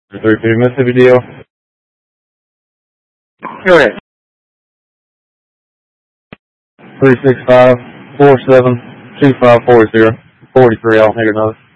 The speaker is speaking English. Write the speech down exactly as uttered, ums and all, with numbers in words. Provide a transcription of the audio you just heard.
three fifty Mississippi deal. Go ahead. three six five, four seven, two five four zero, forty-three, I'll take another.